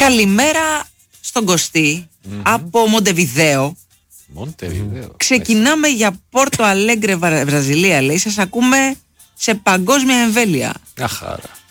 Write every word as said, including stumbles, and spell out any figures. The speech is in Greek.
Καλημέρα στον Κωστή mm-hmm. από Μοντεβιδέο. Μοντεβιδέο. Ξεκινάμε για Πόρτο Αλέγκρε, Βραζιλία, λέει. Σας ακούμε σε παγκόσμια εμβέλεια. Αχάρα.